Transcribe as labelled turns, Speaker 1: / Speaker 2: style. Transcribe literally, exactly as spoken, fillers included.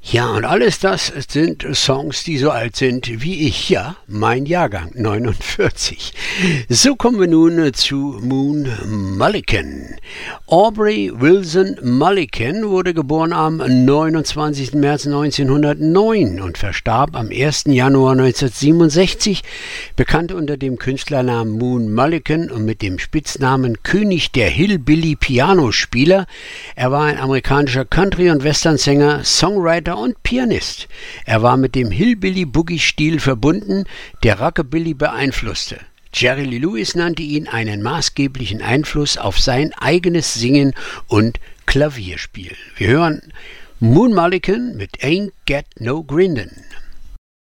Speaker 1: Ja, und alles das sind Songs, die so alt sind wie ich, ja, mein Jahrgang, neunundvierzig. So kommen wir nun zu Moon Mullican. Aubrey Wilson Mullican wurde geboren am neunundzwanzigsten März neunzehnhundertneun und verstarb am ersten Januar neunzehnhundertsiebenundsechzig, bekannt unter dem Künstlernamen Moon Mullican und mit dem Spitznamen König der Hillbilly Pianospieler. Er war ein amerikanischer Country- und Westernsänger, Songwriter und Pianist. Er war mit dem Hillbilly-Boogie-Stil verbunden, der Rockabilly beeinflusste. Jerry Lee Lewis nannte ihn einen maßgeblichen Einfluss auf sein eigenes Singen und Klavierspiel. Wir hören Moon Mullican mit Ain't Got No Grindin'.